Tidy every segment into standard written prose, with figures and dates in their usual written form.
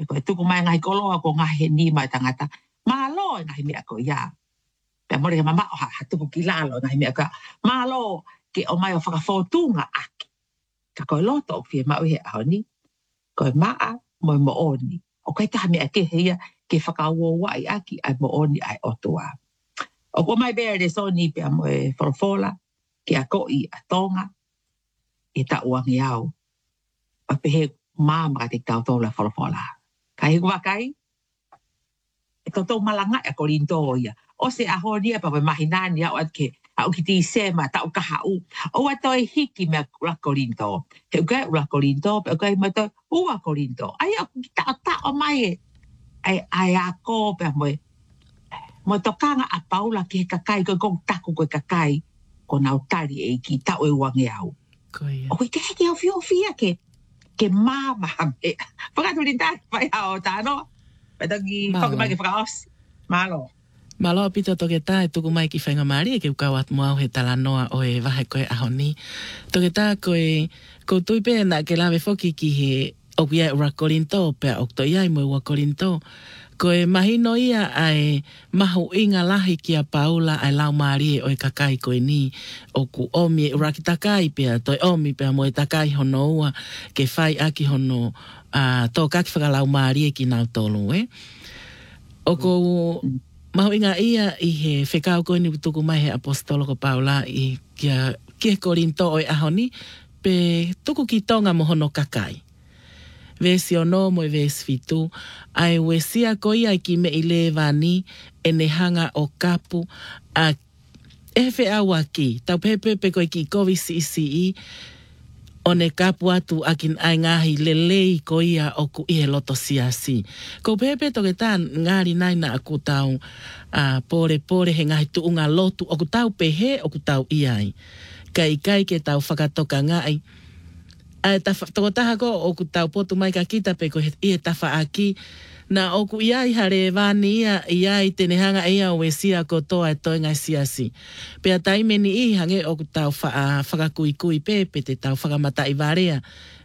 Ko tuku mai ngai koloa ko ngai ni mai tangata. Malo ngai mea ko ia. Pe mo le mama ha tuku kilalo ngai mea ka. Malo ke o mai o whakafotunga aki. Ka koe loto o fie mau he ahoni. Koe maa mo oni. O kai taha mea ke heia ke whakaua i aki ai mo oni ai otua. O ko mai bea re so ni pia mo e wholofola ke a koi a tonga e ta uangi au. A pehe māma te tau tōla wholofola. Kai hua kai? E tō malanga e korinto ia. O se aho nia pa mahinani au atke au ki ti sema tau kahau. O ato e hiki mea ula korinto. He ukai ula korinto, pe ukai mato ua korinto. Ai au ki ta o mai e. Ai a ko pe moe. Mo tokanga a paula ki he kakai, koe kong taku koe kakai, ko nau tari e ki tau e wange au. O koe ke heke au fia ke māma me. Whakaturi tā, whai hao tāno. Petangi, whakimai ke whakaos. Malo. Malo pito toke tā e tuku mai ki whainga maari e ke ukau atu mau he talanoa o e wahe koe ahoni. Toke tā koe, ko tuipe na ke lawe whoki ki he okia ura korinto, pea okto iai mo ua korinto. Koe mahino ia ai mahu inga lahi ki a paula ai lau maari e o e kakai koe ni o ku omi e ura ki takai pea, toi omi pea mo e takai hono ua ke whai aki hono tō kaki whakalau maari e ki nau tolu, O ko mahu inga ia i he whekau koe ni tuku mai he apostolo ko paula i kia korinto o e ahoni pe tuku ki tonga mo hono kakai. Vesi ono mo e vesi fitu, ai wesia koi ai ki me i le vani e ne hanga o kapu a efe awa ki. Tau pepe pe koi ki kovi si o ne kapu atu akin ai ngahi lelei koi a oku i he loto siasi. Ko pepe toke tā ngāri nai na aku tau pore he ngahi tuunga lotu oku tau pehe oku tau iai. Kai ke tau whakatoka ngai. Ai toko taha ko oku tau potu mai ka kita pe ko i e tafa aki na oku iai hare vani iai tenehanga ia o wesia ko toa e toi ngai siasi. Pea taimeni i hange oku tau whakakui pepe te tau whakamata i varea.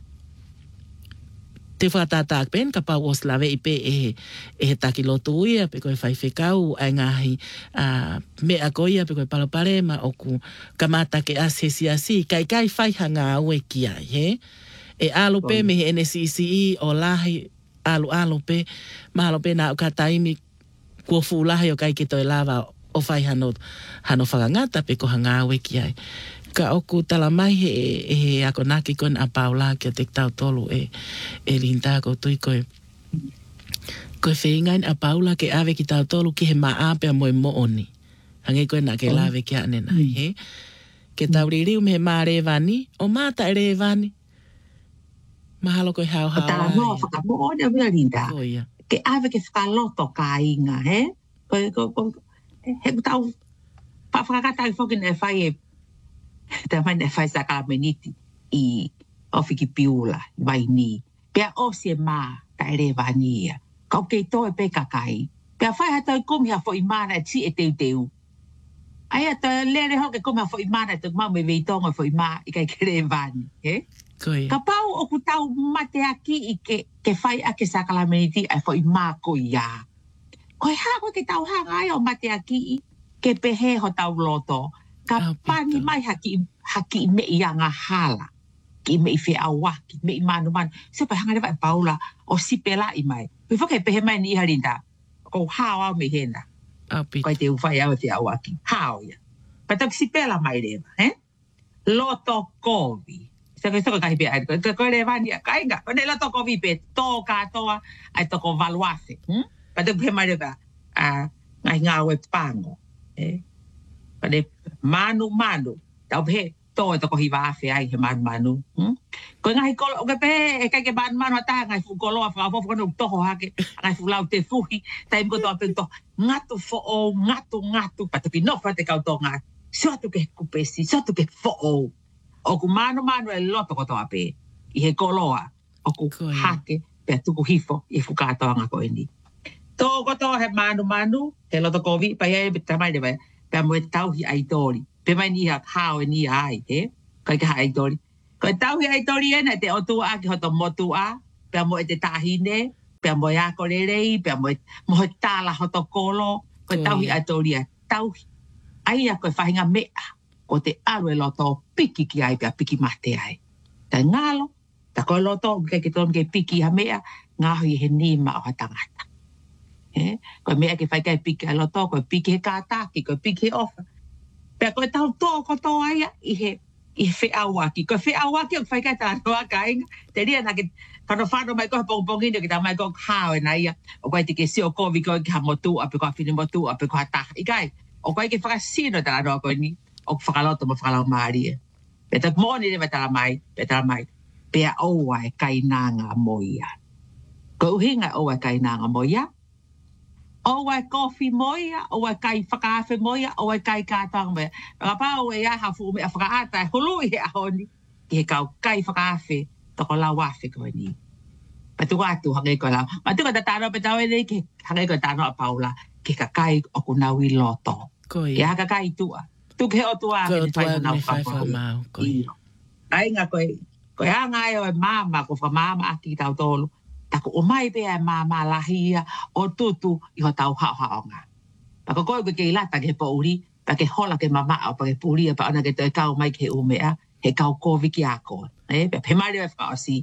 Te whakatatak pen ka pau os lawe i pe e he taki lotu ia pe koe whai whekau ai ngahi mea ko ia pe koe palopare ma oku kamata ke as he siasi kai whai hanga au e ki ai he. E alu pe me he NCCE o lahi alu pe mahalo pe na o kataimi kua fulahi o kai ke toi lava o whai hano whakangata pe ko hanga au e ki ai. Ka oku talamai he ako naki koe a paula ki a te tau tolu e linta ko tui koe whaingain a paula ke ave ki tau tolu ki he maapea moe mooni. Hange koe na ke lawe ki ane nai he. Ke tau ririu me he maa revani, o mata e revani. Mahalo koe hao. O tala noa whakamoone a wia linta. Ke ave ke whakaloto ka inga he. He tau whakakatai whokin e whai e te mai ne whai sa kalameniti i ofiki piula, vai ni. Pea o se maa ta ere vani ia. Kau kei toe pe kakai. Pea whai hata i kumi hafo i mana e ti e teu. Ai ata lere hoke kumi hafo i mana e te mau me veitonga fo i maa i kai kere vani. Ka pau o ku tau mate aki i ke whai ake sa kalameniti ai fo i maa ko ia. Koe hako ke tau hanga ai o mate aki i ke pehe ho tau loto. Ka pani mai haki me i anga hala. Ki me i whi awaki, me i manu. Sepa hanga rewa e paula o sipela i mai. Pui whake pehe mai ni harinda. Ko hao au me hena. Koe te uwhai au te awaki. Hao ia. Patak sipela mai rewa. Loto kovi. Saka kahi pe ai. Koe rewa ni a kainga. Kone loto kovi pe tō katoa ai toko valuase. Patak pehe mai rewa. Ngai ngā ue pango. Kone manu, tau pe tō e toko hiwa awhi ai he manu. Koe ngahi kolo, o ke pe e kai ke manu ata ngai fu kolo a whakafofu kone toho hake, ngai fu lau te fuhi, taim koto a pento, ngatu fo'o, ngatu, patuki nofa te kau tō ngā, sotu ke kupesi, sotu ke fo'o. O ku manu e loto koto a pe, i he koloa, o ku hake, pe tuku hifo, i fu katoa ngā koe ni. Tō koto he manu, he loto kovi, pa ia e tamai de vai, pea mo e tauhi aitori. Pe mai ni hao e ni ai, Kai ka aitori. Kai tauhi aitori ena te otua ki hoto motua, pea mo e te tahine, Pea mo ia ko rei, pea mo he tala hoto kolo, ko tauhi atoria, tauhi. Ai a koe whahinga mea, ko te aru e loto piki ki ai, pea piki mate ai. Tai ngalo, ta koe loto, ke tonu ke piki ha mea, ngahui he nima o ha tangata. Koe mea ke whaikai piki a loto, koe piki he kātaki, koe piki he ofa. Pea koe tau tō koto aia, i he whiawaki. Koe whiawaki o whaikai tā roa ka inga, te ria na ke whano mai koe pongpongini, ki tā mai koe hao e na ia, o koe te ke si o kovi koe ki ha motu, ape koe whini motu, ape koe taha. Ikai, o koe ke whakasino tā roa koe ni, o whakaloto mo whakalau maari e. Pea tak mōni rewa tala mai, pea oua e kainanga moia. Koe uhinga oua e kainanga moia, oua e kofi moia, oua e kai whakaafe moia, oua e kai kātanga moia. Rapa oua e aha fu me a whakaata e hulu i he ahoni, ki he kau kai whakaafe, toko lau afe koe ni. Patu atu hangai koe lau. Matuka ta tāno pe tau e nei, ke hangai koe tāno a paula, ke ka kai o kunau i loto. Koe. Ke haka kai tua. Tuk he o tua Koe o ke tua whai me whai mau. Koe. Ainga koe hanga e o e mama, ko wha mama aki tau tolu. Tako o mai pea e mama lahia o tutu i ho tau hao ngā. Pako koe ke ilata ke po uri, pa ke hola ke mama o pa ke puri, pa ona ke toi kau mai ke umea, he kau kovi ki a koe. Pe mari o e whaosi.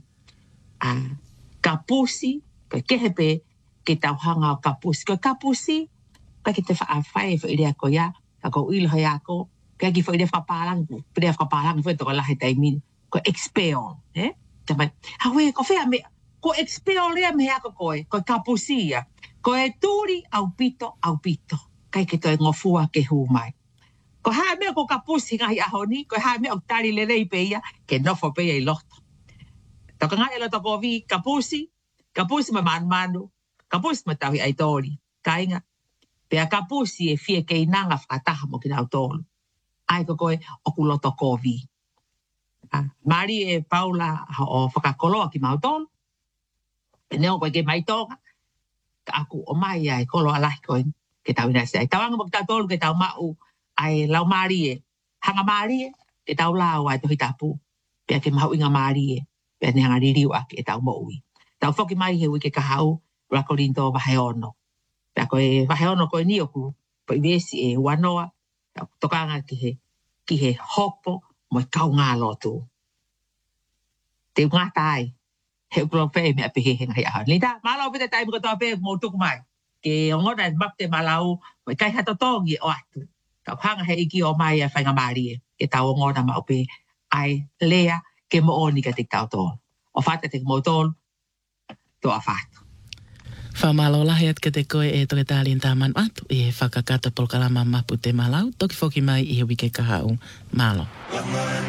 Kapusi, koe kehepe, ke tau hanga o kapusi. Koe kapusi, koe ke te whaafai e whairea koe ia, ka ko ilo hoi ako, koe ki whairea whapalangu, prea whapalangu, whai toko lahe taimini, koe expel, tamai, hawe, ko whea mea, ko expel rea me ako koe kapusia, koe turi au pito, kai ke toi ngofua ke humai. Ko hae mea ko kapusi ngahi ahoni, ko hae mea o tari lerei peia, ke nofo peia i loto. Toka ngai loto ko vi kapusi ma manu, kapusi ma tawi ai tori, kainga. Pea kapusi e fie ke inanga whakataha mo ki nau tolu. Ai ko koe o kuloto ko vi. Mari e Paula o whakakoloa ki mau tolu, e neo koe ke mai tonga, ka aku o mai ai kolo alahi koe ke tau ina se. Ai tawanga mo ki tau tolu ke tau mau, ai lau mari e, hanga mari e, ke tau lau ai tohi tapu, pea ke mahu inga mari e, pea ne hanga ririu ake e tau mo ui. Tau whoki mai he ui ke kahau, rakorinto vahe ono. Pea koe vahe ono koe ni oku, po i vesi e wanoa, tokanga ki he hopo, mo i kau ngā lotu. Te ngata ai, he uprope me api he henga hi ahon. Lita, malau pita tai mga toa pe mo tuku mai. Ke ongona mapte malau, mo i kai hato tongi o atu. Tau hanga he iki o mai a whainga maari e. Ke tau ongona mau pe ai lea ke mo oni ka te tau tōl. O whata te mo tōl, to a whatu. Whamalo lahi at ke te koe e toke tālien tāman atu i he whakakata polkalama mapu te malau. Toki whoki mai i he wike kahau. Malo.